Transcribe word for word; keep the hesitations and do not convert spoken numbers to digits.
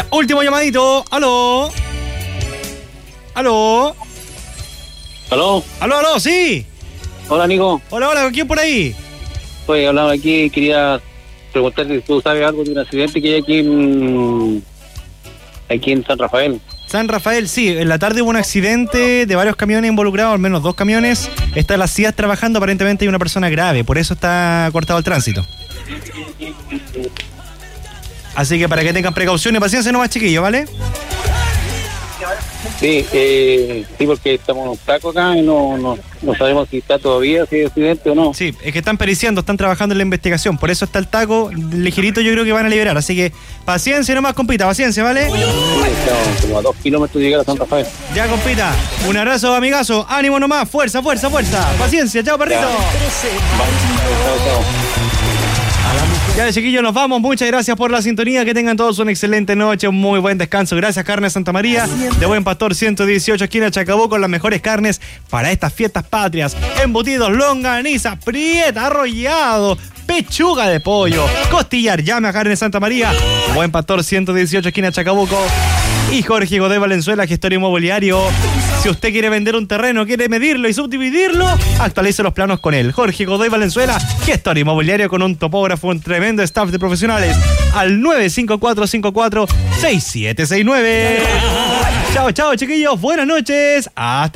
Último llamadito. Aló. Aló. ¿Aló? Aló, aló, sí. Hola, Nico. Hola, hola, ¿con quién por ahí? Estoy hablando aquí, quería preguntarte si tú sabes algo de un accidente que hay aquí en, aquí en San Rafael. San Rafael, sí, en la tarde hubo un accidente de varios camiones involucrados, al menos dos camiones. Está la C I A S trabajando, aparentemente hay una persona grave, por eso está cortado el tránsito. Así que para que tengan precaución y paciencia nomás, chiquillos, ¿vale? Sí, eh, sí, porque estamos en un taco acá y no, no, no sabemos si está todavía, si hay accidente o no. Sí, es que están periciando, están trabajando en la investigación, por eso está el taco, ligerito yo creo que van a liberar, así que paciencia nomás, compita, paciencia, ¿vale? Estamos como a dos kilómetros de llegar a San Rafael. Ya, compita, un abrazo, amigazo, ánimo nomás, fuerza, fuerza, fuerza, paciencia, chao, perrito. Ya. Chao, chao. Ya, chiquillos, nos vamos. Muchas gracias por la sintonía. Que tengan todos una excelente noche, un muy buen descanso. Gracias, Carne Santa María, de Buen Pastor ciento dieciocho, esquina Chacabuco, con las mejores carnes para estas fiestas patrias. Embutidos, longaniza, prieta, arrollado, pechuga de pollo, costillar. Llame a Carne Santa María, Buen Pastor ciento dieciocho, esquina Chacabuco. Y Jorge Godoy Valenzuela, gestor inmobiliario. Si usted quiere vender un terreno, quiere medirlo y subdividirlo, actualice los planos con él. Jorge Godoy Valenzuela, gestor inmobiliario con un topógrafo, un tremendo staff de profesionales. Al nueve cinco cuatro cinco cuatro seis siete seis nueve. Chao, chao, chiquillos. Buenas noches. Hasta